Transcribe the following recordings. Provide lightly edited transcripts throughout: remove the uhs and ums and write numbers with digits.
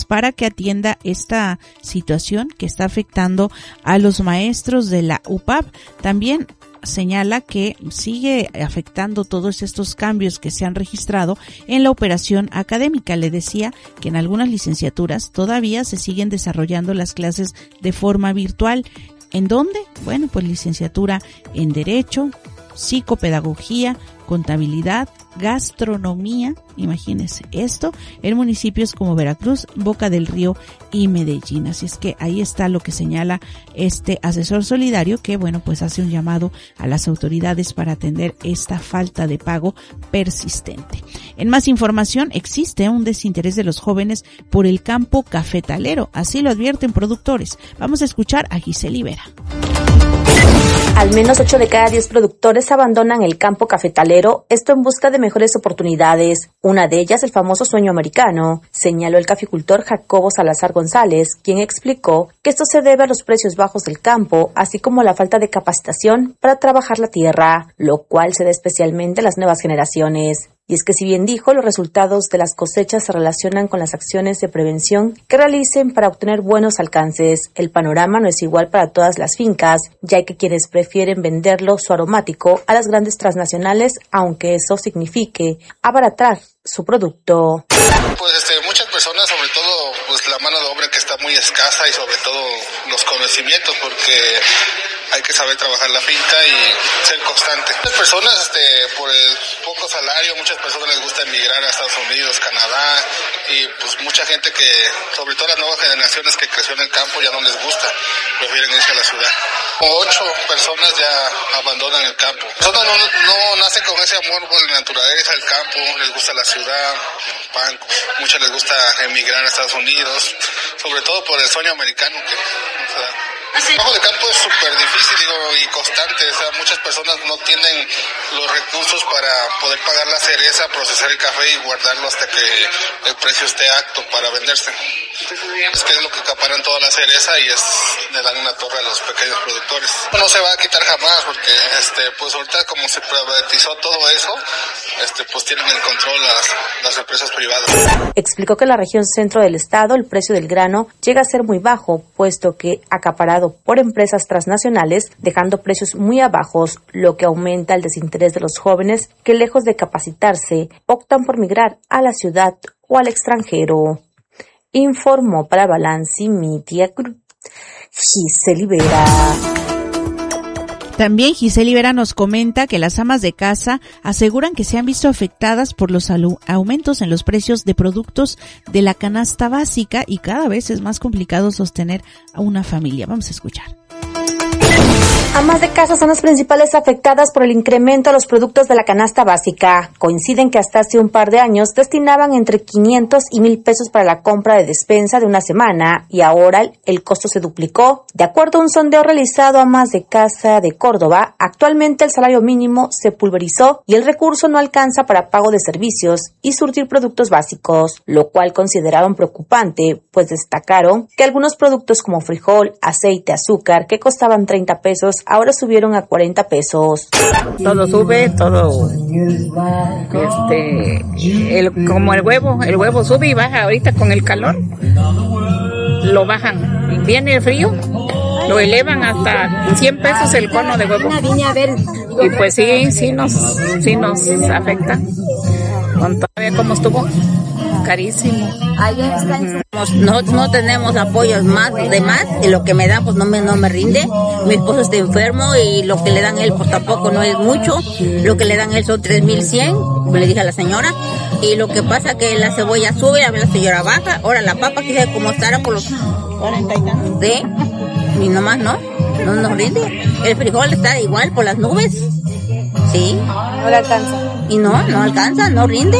autoridades para que atienda esta situación que está afectando a los maestros de la UPAV. También señala que sigue afectando todos estos cambios que se han registrado en la operación académica. Le decía que en algunas licenciaturas todavía se siguen desarrollando las clases de forma virtual. ¿En dónde? Bueno, pues licenciatura en Derecho, Psicopedagogía, Contabilidad, Gastronomía, imagínense esto, en municipios como Veracruz, Boca del Río y Medellín. Así es que ahí está lo que señala este asesor solidario, que bueno, pues hace un llamado a las autoridades para atender esta falta de pago persistente. En más información, existe un desinterés de los jóvenes por el campo cafetalero, así lo advierten productores. Vamos a escuchar a Giselle Ibera. Al menos 8 de cada 10 productores abandonan el campo cafetalero, esto en busca de mejores oportunidades. Una de ellas, el famoso sueño americano, señaló el caficultor Jacobo Salazar González, quien explicó que esto se debe a los precios bajos del campo, así como a la falta de capacitación para trabajar la tierra, lo cual se da especialmente a las nuevas generaciones. Y es que si bien dijo, los resultados de las cosechas se relacionan con las acciones de prevención que realicen para obtener buenos alcances. El panorama no es igual para todas las fincas, ya que quienes prefieren venderlo su aromático a las grandes transnacionales, aunque eso signifique abaratar su producto. Pues muchas personas, sobre todo pues la mano de obra que está muy escasa y sobre todo los conocimientos, porque hay que saber trabajar la finca y ser constante. Muchas personas por el poco salario, muchas personas les gusta emigrar a Estados Unidos, Canadá, y pues mucha gente que, sobre todo las nuevas generaciones que creció en el campo, ya no les gusta, prefieren irse a la ciudad. 8 personas ya abandonan el campo. Personas no nacen con ese amor por la naturaleza, el campo, les gusta la ciudad, bancos. Muchas les gusta emigrar a Estados Unidos, sobre todo por el sueño americano que se da. El trabajo de campo es súper difícil y constante, o sea, muchas personas no tienen los recursos para poder pagar la cereza, procesar el café y guardarlo hasta que el precio esté apto para venderse. Es que es lo que acaparan toda la cereza y le dan una torre a los pequeños productores. No se va a quitar jamás porque pues ahorita como se privatizó todo eso, pues tienen el control las empresas privadas. Explicó que en la región centro del estado el precio del grano llega a ser muy bajo, puesto que acaparado por empresas transnacionales, dejando precios muy bajos, lo que aumenta el desinterés de los jóvenes que, lejos de capacitarse, optan por migrar a la ciudad o al extranjero. Informó para Balance Media Group Giselle Ibera. También Giselle Ibera nos comenta que las amas de casa aseguran que se han visto afectadas por los aumentos en los precios de productos de la canasta básica y cada vez es más complicado sostener a una familia. Vamos a escuchar. Amas de casa son las principales afectadas por el incremento de los productos de la canasta básica. Coinciden que hasta hace un par de años destinaban entre 500 y 1,000 pesos para la compra de despensa de una semana y ahora el costo se duplicó. De acuerdo a un sondeo realizado a amas de casa de Córdoba, actualmente el salario mínimo se pulverizó y el recurso no alcanza para pago de servicios y surtir productos básicos, lo cual consideraron preocupante, pues destacaron que algunos productos como frijol, aceite, azúcar, que costaban 30 pesos, ahora subieron a 40 pesos. Todo sube, todo, como el huevo sube y baja ahorita con el calor, lo bajan, viene el frío, lo elevan hasta 100 pesos el cono de huevo. Y pues sí nos afecta, con todavía como estuvo. Carísimo. No tenemos apoyos más y lo que me dan pues no me rinde. Mi esposo está enfermo y lo que le dan él pues tampoco no es mucho. Lo que le dan él son 3,100, le dije a la señora. Y lo que pasa que la cebolla sube, a ver la señora baja. Ahora la papa quizás como estará por los 40 y tantos. ¿Sí? Y nomás no nos rinde. El frijol está igual por las nubes. Sí. No le alcanza. Y no alcanza, no rinde.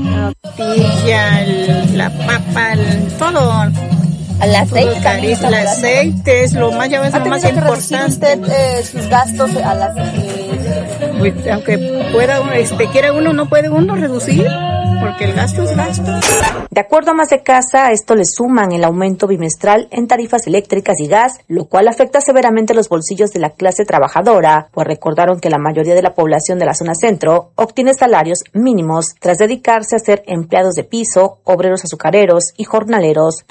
La papa, todo. El aceite, el aceite es lo más, ya ves, lo más importante. Usted sus gastos a las aunque quiera uno, no puede uno reducir, porque el gasto es gasto. De acuerdo a Amas de Casa, a esto le suman el aumento bimestral en tarifas eléctricas y gas, lo cual afecta severamente los bolsillos de la clase trabajadora, pues recordaron que la mayoría de la población de la zona centro obtiene salarios mínimos tras dedicarse a ser empleados de piso, obreros azucareros y jornaleros.